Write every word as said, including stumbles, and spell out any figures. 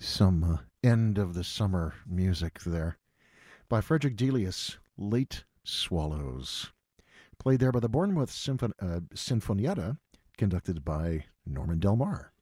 Some uh, end of the summer music there by Frederick Delius, Late Swallows. Played there by the Bournemouth Symphon- uh, Sinfonietta, conducted by Norman Del Mar.